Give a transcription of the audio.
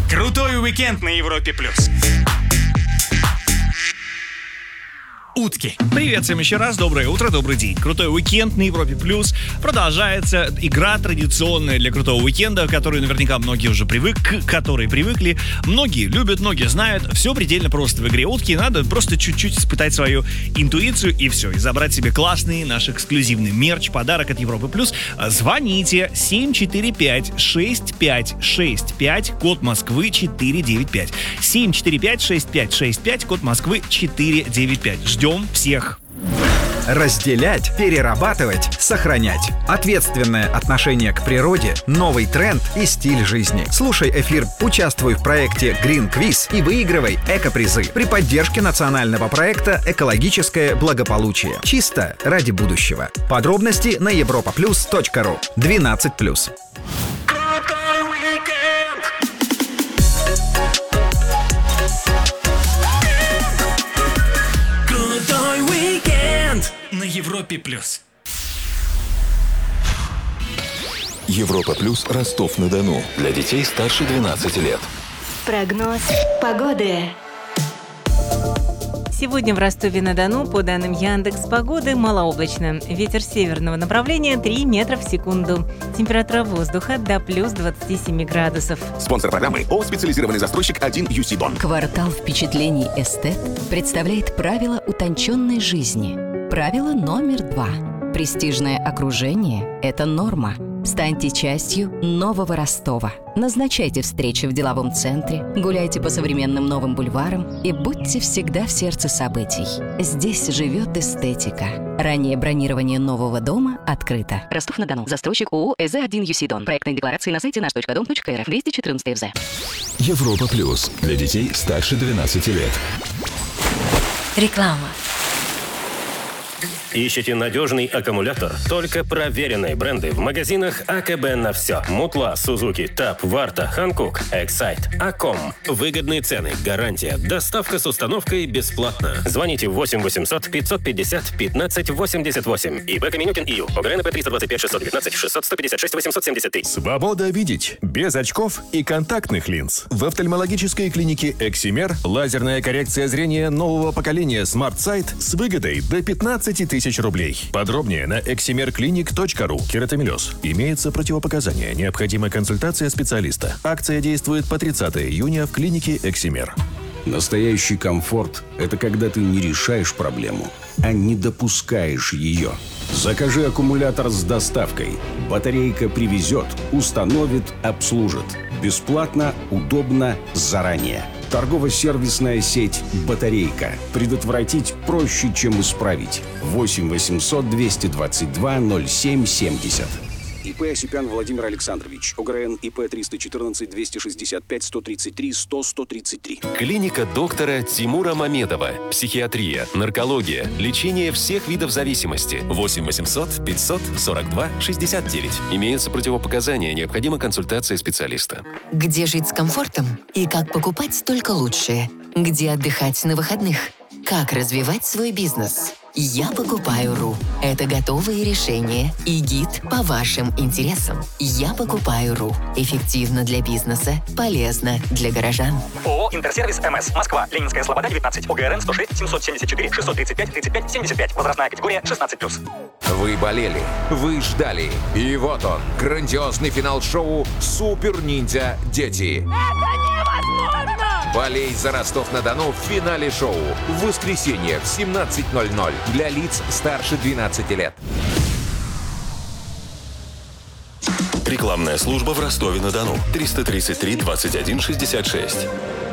Крутой уикенд на Европе+. Утки. Привет всем еще раз, доброе утро, добрый день. Крутой уикенд на Европе Плюс. Продолжается игра традиционная для крутого уикенда, к которой наверняка многие уже привыкли. Многие любят, многие знают. Все предельно просто в игре утки. Надо просто чуть-чуть испытать свою интуицию и все. И забрать себе классный наш эксклюзивный мерч, подарок от Европы Плюс. Звоните 745-6565, код Москвы 495. 745-6565, код Москвы 495. Ждем всех. Разделять, перерабатывать, сохранять. Ответственное отношение к природе, новый тренд и стиль жизни. Слушай эфир, участвуй в проекте Green Quiz и выигрывай эко-призы при поддержке национального проекта «Экологическое благополучие». Чисто ради будущего. Подробности на europaplus.ru. 12+. На Европе+. Европа Плюс, Ростов-на-Дону. Для детей старше 12 лет. Прогноз погоды. Сегодня в Ростове-на-Дону, по данным Яндекс.Погоды, малооблачно. Ветер северного направления 3 метра в секунду. Температура воздуха до плюс 27 градусов. Спонсор программы ООО «Специализированный застройщик 1 UC Дон». Квартал впечатлений «Эстет» представляет правила утонченной жизни. Правило номер 2. Престижное окружение – это норма. Станьте частью нового Ростова. Назначайте встречи в деловом центре, гуляйте по современным новым бульварам и будьте всегда в сердце событий. Здесь живет эстетика. Раннее бронирование нового дома открыто. Ростов-на-Дону. Застройщик ООО «ЭЗ1 ЮСИ Дон». Проектные декларации на сайте наш.дом.рф. 214 ФЗ. Европа Плюс. Для детей старше 12 лет. Реклама. Ищите надежный аккумулятор? Только проверенные бренды в магазинах АКБ на все. Мутла, Сузуки, ТАП, Варта, Ханкук, Эксайт, Аком. Выгодные цены, гарантия, доставка с установкой бесплатно. Звоните 8 800 550 15 88. ИП Каменюкин ИЮ. ОГРНП 325 619 600 156 873. Свобода видеть. Без очков и контактных линз. В офтальмологической клинике «Эксимер» лазерная коррекция зрения нового поколения Smart Sight с выгодой до 15 тысяч рублей. Подробнее на eximerclinic.ru. Кератомелез. Имеется противопоказания. Необходима консультация специалиста. Акция действует по 30 июня в клинике «Эксимер». Настоящий комфорт – это когда ты не решаешь проблему, а не допускаешь ее. Закажи аккумулятор с доставкой. Батарейка привезет, установит, обслужит. Бесплатно, удобно, заранее. Торгово-сервисная сеть «Батарейка». Предотвратить проще, чем исправить. 8 800 222 0770. ИП Осипян Владимир Александрович. ОГРН ИП 314 265 133 100 133. Клиника доктора Тимура Мамедова. Психиатрия, наркология, лечение всех видов зависимости. 8 800 542 69. Имеются противопоказания, необходима консультация специалиста. Где жить с комфортом и как покупать только лучшее? Где отдыхать на выходных? Как развивать свой бизнес? Я покупаю.ру. Это готовые решения и гид по вашим интересам. Я покупаю.ру. Эффективно для бизнеса, полезно для горожан. ООО «Интерсервис МС». Москва. Ленинская Слобода, 19. ОГРН 106 774 635 35 75. Возрастная категория 16+. Вы болели, вы ждали. И вот он, грандиозный финал шоу «Супер Ниндзя Дети». Это невозможно! Болей за Ростов-на-Дону в финале шоу. В воскресенье в 17:00 для лиц старше 12 лет. Рекламная служба в Ростове-на-Дону. 333 21 66.